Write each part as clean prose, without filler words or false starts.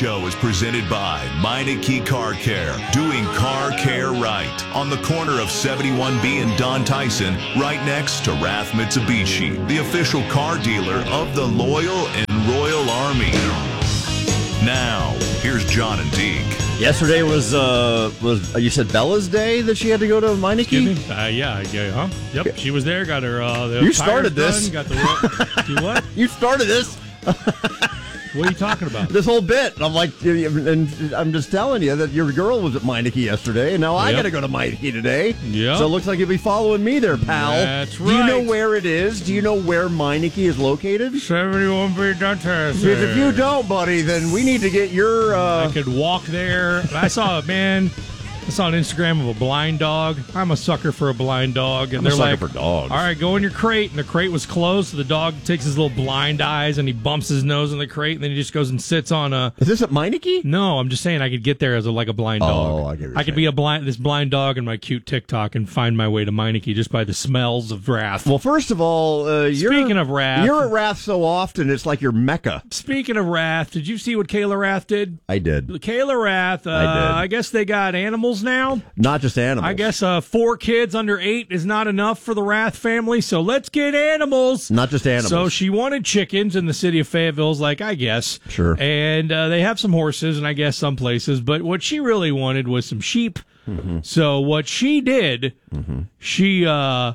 Show is presented by Meineke Car Care, doing car care right. On the corner of 71B and Don Tyson, right next to Rath Mitsubishi, the official car dealer of the Loyal and Royal Army. Now, here's John and Deke. Yesterday was you said Bella's day that she had to go to Meineke? Excuse me? Yeah. Yep, she was there, got her You started this. Done, got the do what? You started this. What are you talking about? This whole bit. And I'm like, and I'm just telling you that your girl was at Meineke yesterday, and now I got to go to Meineke today. Yeah. So it looks like you'll be following me there, pal. That's right. Do you know where it is? Do you know where Meineke is located? 71B Don Tyson. Because if you don't, buddy, then we need to get your... I could walk there. I saw an Instagram of a blind dog. I'm a sucker for a blind dog. And I'm a they're sucker like, for dogs. all right, go in your crate. And the crate was closed, so the dog takes his little blind eyes and he bumps his nose in the crate, and then he just goes and sits on a... Is this at Meineke? No, I'm just saying I could get there as a blind dog. Oh, I get what you're I could saying. be this blind dog in my cute TikTok and find my way to Meineke just by the smells of Wrath. Well, first of all, Speaking of Wrath... You're at Wrath so often, it's like your mecca. Speaking of Wrath, did you see what Kayla Wrath did? I did. Kayla Wrath, I did. I guess they got animals now. Not just animals. I guess 4 kids under 8 is not enough for the Wrath family, so let's get animals. Not just animals. So she wanted chickens, and the city of Fayetteville's like, I guess. Sure. And they have some horses, and I guess some places, but what she really wanted was some sheep. Mm-hmm. So what she did, she, I'll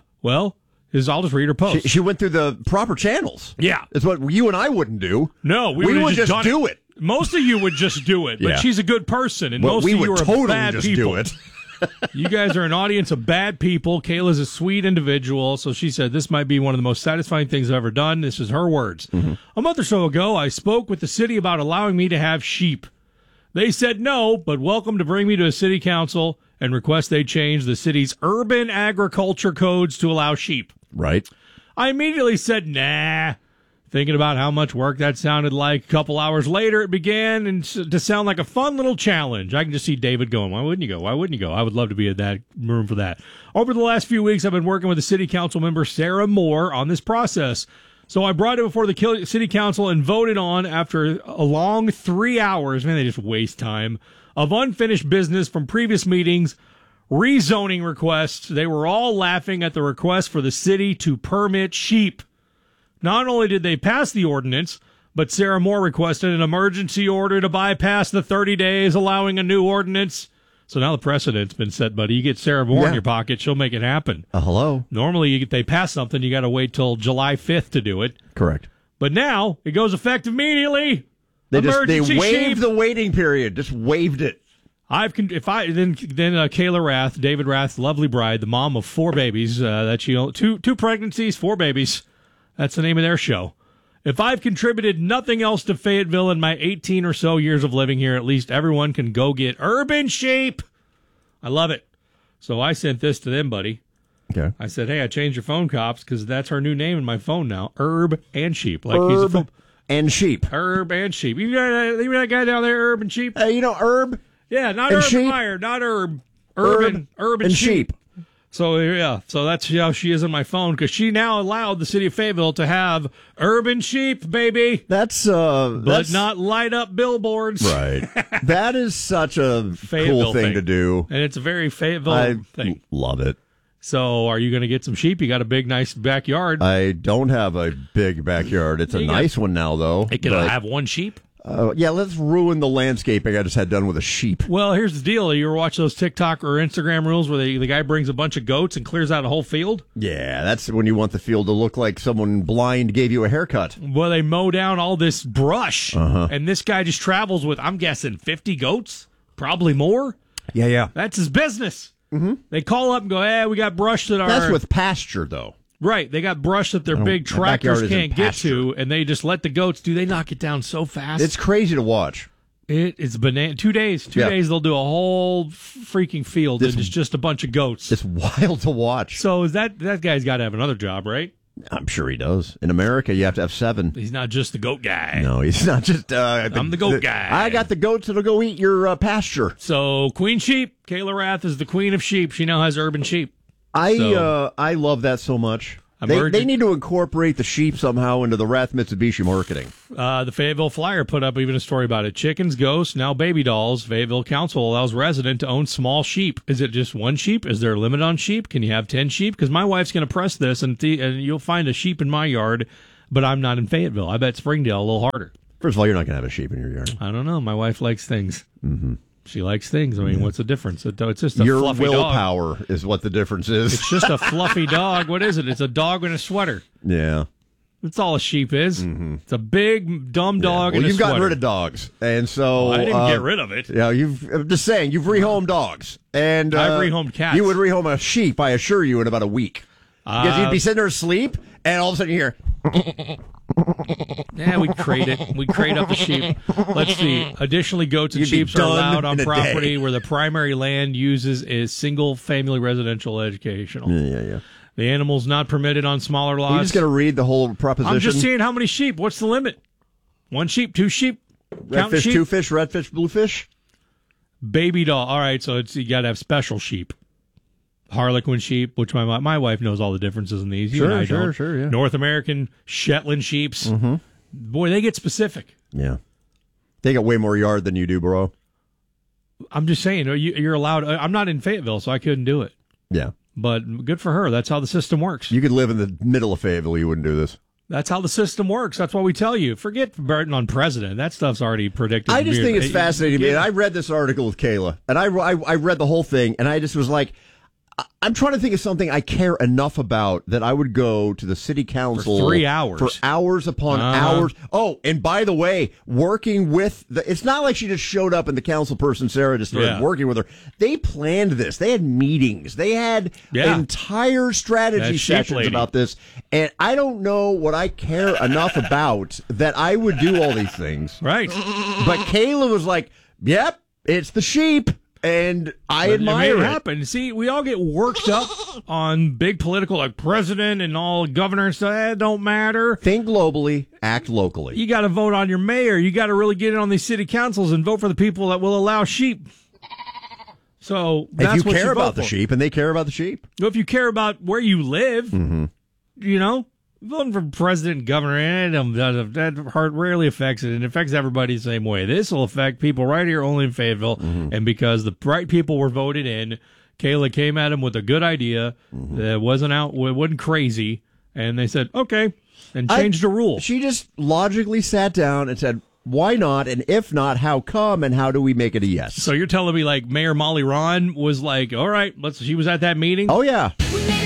just read her post. She went through the proper channels. Yeah. It's what you and I wouldn't do. No, we would just do it. Most of you would just do it, but Yeah. she's a good person, and Well, most we of you would are totally bad just people. do it. You guys are an audience of bad people. Kayla's a sweet individual, so she said this might be one of the most satisfying things I've ever done. This is her words. A month or so ago, I spoke with the city about allowing me to have sheep. They said no, but welcome to bring me to a city council and request they change the city's urban agriculture codes to allow sheep. Right. I immediately said, nah. Thinking about how much work that sounded like. A couple hours later, it began to sound like a fun little challenge. I can just see David going, why wouldn't you go? Why wouldn't you go? I would love to be in that room for that. Over the last few weeks, I've been working with the city council member, Sarah Moore, on this process. So I brought it before the city council and voted on after a long 3 hours. Man, they just waste time. Of unfinished business from previous meetings, rezoning requests. They were all laughing at the request for the city to permit sheep. Not only did they pass the ordinance, but Sarah Moore requested an emergency order to bypass the 30 days, allowing a new ordinance. So now the precedent's been set, buddy. You get Sarah Moore in your pocket, she'll make it happen. Hello. Normally, they pass something, you got to wait till July 5th to do it. Correct. But now, it goes effective immediately. They Emergency waived sheep. the waiting period. Just waived it. Kayla Wrath, David Wrath, lovely bride, the mom of 4 babies, that she owned, two pregnancies, 4 babies. That's the name of their show. If I've contributed nothing else to Fayetteville in my 18 or so years of living here, at least everyone can go get urban sheep. I love it. So I sent this to them, buddy. Okay. I said, hey, I changed your phone, cops, because that's her new name in my phone now. Herb and Sheep. Herb and Sheep. Herb and Sheep. You got that guy down there, Herb and Sheep? Herb? Yeah, not and Urban sheep? Meyer, not Herb. Herb and Sheep. So, yeah, so that's how she is on my phone, because she now allowed the city of Fayetteville to have urban sheep, baby. But not light up billboards. Right. That is such a cool thing to do. And it's a very Fayetteville thing. Love it. So, are you going to get some sheep? You got a big, nice backyard. I don't have a big backyard. It's a nice one now, though. Can I have one sheep? Yeah, let's ruin the landscaping I just had done with a sheep. Well, here's the deal. You ever watch those TikTok or Instagram reels where the guy brings a bunch of goats and clears out a whole field? Yeah, that's when you want the field to look like someone blind gave you a haircut. Well, they mow down all this brush, and this guy just travels with, I'm guessing, 50 goats? Probably more? Yeah. That's his business. Mm-hmm. They call up and go, we got brush that That's with pasture, though. Right, they got brush that their big tractors can't get to, and they just let the goats do. They knock it down so fast. It's crazy to watch. It's banana. 2 days. 2 days they'll do a whole freaking field, and it's just a bunch of goats. It's wild to watch. So is that guy's got to have another job, right? I'm sure he does. In America, you have to have 7. He's not just the goat guy. No, he's not just... I'm the goat guy. I got the goats that'll go eat your pasture. So, Queen Sheep, Kayla Wrath is the queen of sheep. She now has urban sheep. I love that so much. They need to incorporate the sheep somehow into the Rath Mitsubishi marketing. The Fayetteville Flyer put up even a story about it. Chickens, ghosts, now baby dolls. Fayetteville Council allows resident to own small sheep. Is it just one sheep? Is there a limit on sheep? Can you have 10 sheep? Because my wife's going to press this, and you'll find a sheep in my yard, but I'm not in Fayetteville. I bet Springdale a little harder. First of all, you're not going to have a sheep in your yard. I don't know. My wife likes things. Mm-hmm. She likes things. I mean, what's the difference? It's just a your fluffy willpower dog. Is what the difference is. It's just a fluffy dog. What is it? It's a dog in a sweater. Yeah. That's all a sheep is. Mm-hmm. It's a big, dumb dog in a sweater. Well, you've gotten rid of dogs, and so... I didn't get rid of it. Yeah, I'm just saying, you've rehomed dogs. And I've rehomed cats. You would rehome a sheep, I assure you, in about a week. Because you'd be sitting there asleep, and all of a sudden you hear... Yeah, we'd crate it. We'd crate up the sheep. Let's see. Additionally, goats and sheep are allowed on property where the primary land uses is single-family residential educational. Yeah. The animal's not permitted on smaller lots. You're just going to read the whole proposition? I'm just seeing how many sheep. What's the limit? 1 sheep, 2 sheep? Redfish, sheep? 2 fish, redfish, bluefish? Baby doll. All right, so you got to have special sheep. Harlequin sheep, which my wife knows all the differences in these. You and I don't. Sure, yeah. North American Shetland sheeps. Mm-hmm. Boy, they get specific. Yeah. They got way more yard than you do, bro. I'm just saying, you're allowed. I'm not in Fayetteville, so I couldn't do it. Yeah. But good for her. That's how the system works. You could live in the middle of Fayetteville, you wouldn't do this. That's how the system works. That's what we tell you. Forget Burton on president. That stuff's already predicted. I just think it's fascinating. Man, I read this article with Kayla, and I read the whole thing, and I just was like, I'm trying to think of something I care enough about that I would go to the city council for 3 hours. For hours upon hours. Oh, and by the way, working with it's not like she just showed up and the council person, Sarah, just started working with her. They planned this. They had meetings. They had entire strategy sessions about this. And I don't know what I care enough about that I would do all these things. Right. But Kayla was like, yep, it's the sheep. And I admire it. Happen. See, we all get worked up on big political, like president and all governor and stuff. That don't matter. Think globally, act locally. You got to vote on your mayor. You got to really get in on these city councils and vote for the people that will allow sheep. So that's if you what care you about vote the for. sheep, and they care about the sheep. If you care about where you live, you know. Voting for president and governor, that rarely affects it. It affects everybody the same way. This will affect people right here only in Fayetteville. And because the right people were voted in, Kayla came at him with a good idea that wasn't crazy. And they said, okay, and changed the rule. She just logically sat down and said, why not? And if not, how come? And how do we make it a yes? So you're telling me like Mayor Molly Ron was like, all right, she was at that meeting? Oh, yeah.